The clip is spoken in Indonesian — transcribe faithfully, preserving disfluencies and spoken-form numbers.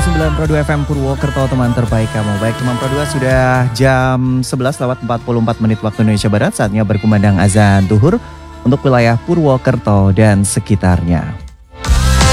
sembilan koma dua F M Purwokerto, teman terbaik kamu. Baik teman Pro dua, sudah jam sebelas lewat empat puluh empat menit waktu Indonesia Barat. Saatnya berkumandang azan zuhur untuk wilayah Purwokerto dan sekitarnya.